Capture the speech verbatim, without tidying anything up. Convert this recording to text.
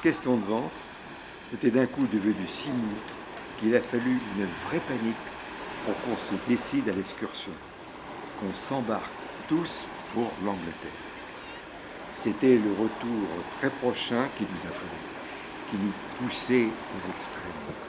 question de vente, c'était d'un coup devenu si mou qu'il a fallu une vraie panique pour qu'on se décide à l'excursion, qu'on s'embarque tous pour l'Angleterre. C'était le retour très prochain qui nous affolait, qui nous poussait aux extrêmes.